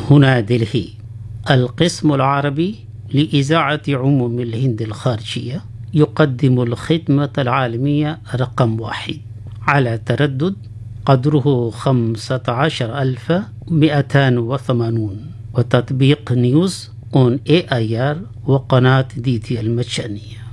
هنا دلهي. القسم العربي لإذاعة عموم الهند الخارجية يقدم الخدمة العالمية رقم 1 على تردد قدره 15280، وتطبيق نيوز اون AIR وقناة DT المجانية.